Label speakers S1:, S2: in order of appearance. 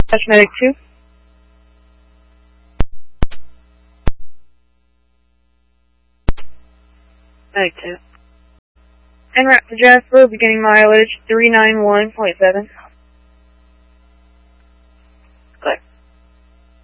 S1: Medic 2. Medic 2. En route to Jasper, beginning mileage 391.7.